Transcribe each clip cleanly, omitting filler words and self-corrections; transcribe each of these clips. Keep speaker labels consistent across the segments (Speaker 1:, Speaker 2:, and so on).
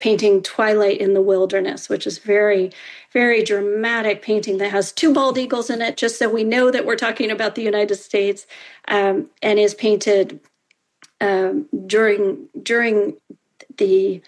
Speaker 1: painting Twilight in the Wilderness, which is very, very dramatic painting that has two bald eagles in it, just so we know that we're talking about the United States, and is painted during the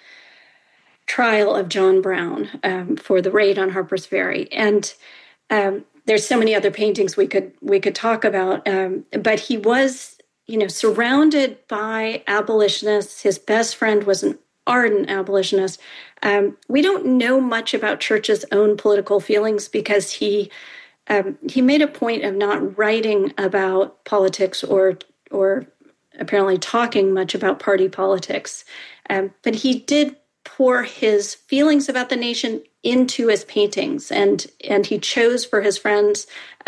Speaker 1: trial of John Brown for the raid on Harper's Ferry. And there's so many other paintings we could talk about, but he was, surrounded by abolitionists. His best friend was an ardent abolitionist. We don't know much about Church's own political feelings because he made a point of not writing about politics or apparently talking much about party politics. But he did pour his feelings about the nation into his paintings, and he chose for his friends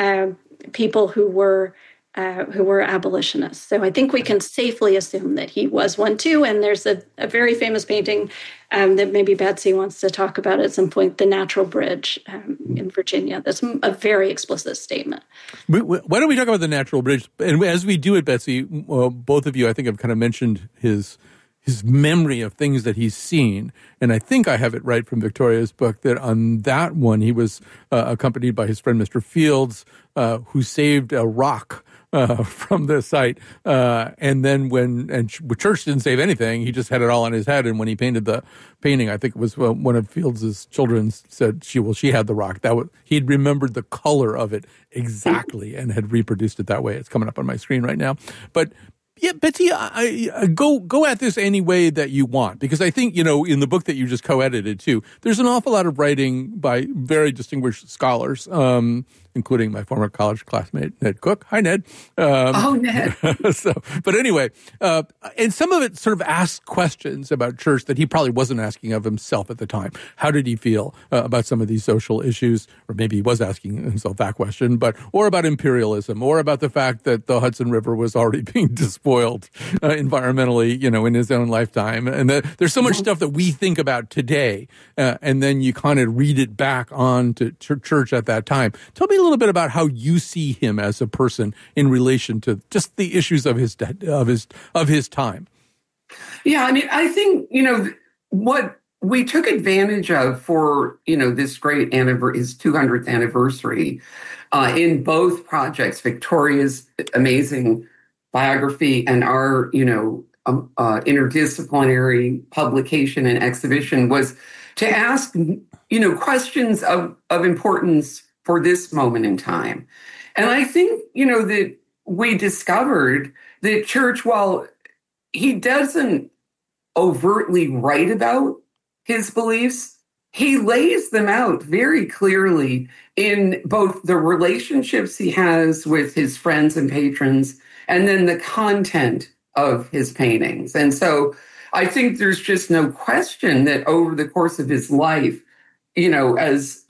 Speaker 1: people who were abolitionists. So I think we can safely assume that he was one too. And there's a very famous painting that maybe Betsy wants to talk about at some point, The Natural Bridge in Virginia. That's a very explicit statement.
Speaker 2: Why don't we talk about The Natural Bridge? And as we do it, Betsy, both of you, I think, have kind of mentioned his memory of things that he's seen. And I think I have it right from Victoria's book that on that one, he was accompanied by his friend, Mr. Fields, who saved a rock from the site. And then Church didn't save anything. He just had it all on his head. And when he painted the painting, I think it was one of Fields' children said she had the rock. He'd remembered the color of it exactly and had reproduced it that way. It's coming up on my screen right now. But yeah, Betsy, I go at this any way that you want, because I think, in the book that you just co-edited too, there's an awful lot of writing by very distinguished scholars, including my former college classmate, Ned Cook. Hi, Ned.
Speaker 3: Ned.
Speaker 2: But anyway, and some of it sort of asks questions about Church that he probably wasn't asking of himself at the time. How did he feel about some of these social issues? Or maybe he was asking himself that question, or about imperialism, or about the fact that the Hudson River was already being despoiled environmentally, in his own lifetime. And there's so much stuff that we think about today, and then you kind of read it back on to Church at that time. Tell me a little bit about how you see him as a person in relation to just the issues of his time.
Speaker 3: Yeah, I mean, I think, what we took advantage of for, this great his 200th anniversary in both projects, Victoria's amazing biography and our, interdisciplinary publication and exhibition, was to ask, questions of importance for this moment in time. And I think, that we discovered that Church, while he doesn't overtly write about his beliefs, he lays them out very clearly in both the relationships he has with his friends and patrons, and then the content of his paintings. And so I think there's just no question that over the course of his life, as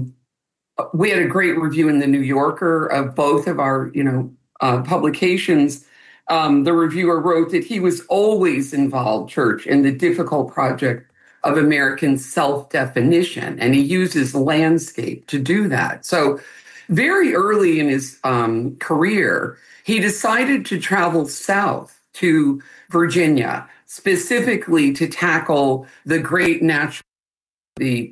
Speaker 3: we had a great review in the New Yorker of both of our, publications. The reviewer wrote that he was always involved, Church, in the difficult project of American self-definition, and he uses landscape to do that. So very early in his career, he decided to travel south to Virginia, specifically to tackle the great of the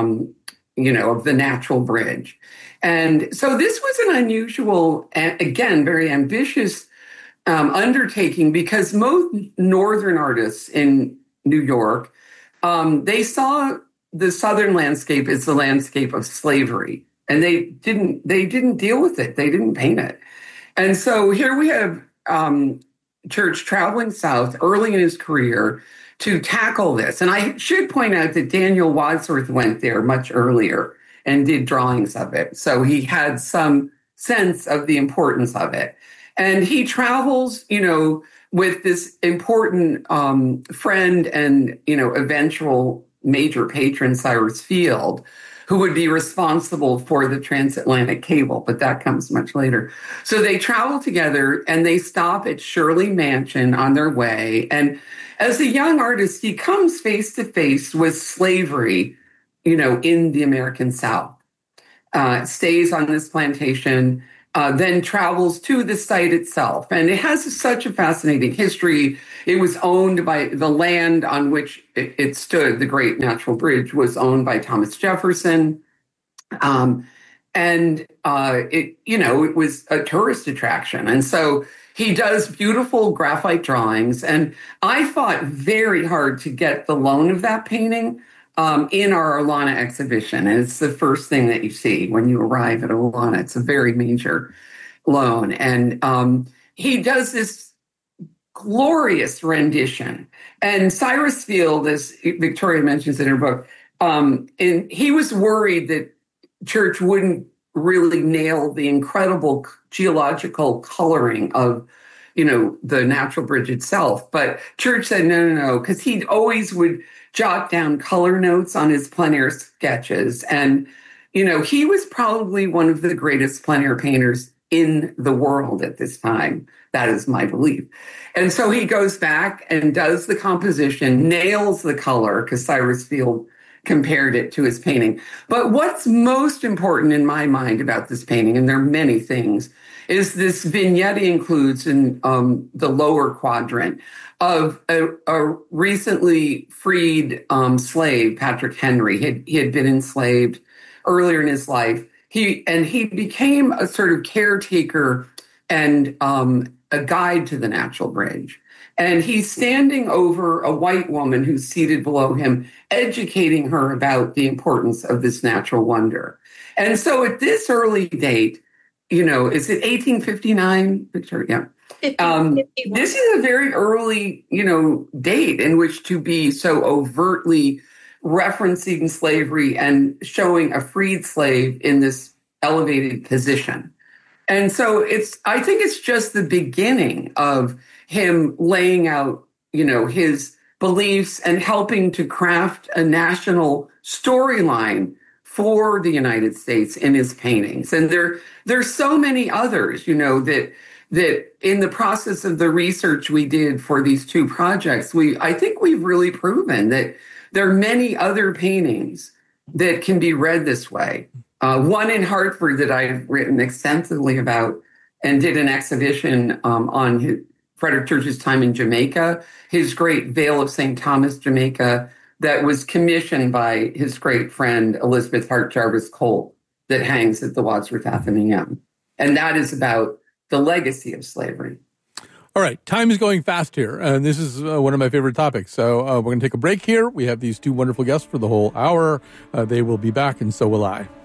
Speaker 3: Natural Bridge. And so this was an unusual, again, very ambitious undertaking, because most Northern artists in New York, they saw the Southern landscape as the landscape of slavery, and they didn't deal with it. They didn't paint it. And so here we have Church traveling south early in his career to tackle this. And I should point out that Daniel Wadsworth went there much earlier and did drawings of it. So he had some sense of the importance of it. And he travels, with this important friend and, eventual major patron, Cyrus Field, who would be responsible for the transatlantic cable, but that comes much later. So they travel together and they stop at Shirley Mansion on their way. And as a young artist, he comes face to face with slavery, in the American South. Stays on this plantation then travels to the site itself. And it has such a fascinating history. It was owned by the land on which it stood. The Great Natural Bridge was owned by Thomas Jefferson. It was a tourist attraction. And so he does beautiful graphite drawings. And I fought very hard to get the loan of that painting in our Olana exhibition. And it's the first thing that you see when you arrive at Olana. It's a very major loan. And he does this glorious rendition. And Cyrus Field, as Victoria mentions in her book, he was worried that Church wouldn't really nail the incredible geological coloring of, the Natural Bridge itself. But Church said, no, because he always would jot down color notes on his plein air sketches. And, he was probably one of the greatest plein air painters in the world at this time. That is my belief. And so he goes back and does the composition, nails the color, because Cyrus Field compared it to his painting. But what's most important in my mind about this painting, and there are many things, is this vignette he includes in the lower quadrant of a recently freed slave, Patrick Henry. He had been enslaved earlier in his life. He became a sort of caretaker and a guide to the Natural Bridge. And he's standing over a white woman who's seated below him, educating her about the importance of this natural wonder. And so at this early date, is it 1859, Victoria? This is a very early, date in which to be so overtly referencing slavery and showing a freed slave in this elevated position. And so I think it's just the beginning of him laying out, his beliefs and helping to craft a national storyline for the United States in his paintings. And there's so many others, that in the process of the research we did for these two projects, I think we've really proven that there are many other paintings that can be read this way. One in Hartford that I've written extensively about and did an exhibition on Frederick Church's time in Jamaica, his great Vale of St. Thomas, Jamaica, that was commissioned by his great friend Elizabeth Hart Jarvis Colt, that hangs at the Wadsworth Athenaeum. And that is about the legacy of slavery.
Speaker 2: All right, time is going fast here, and this is one of my favorite topics. So we're going to take a break here. We have these two wonderful guests for the whole hour. They will be back, and so will I.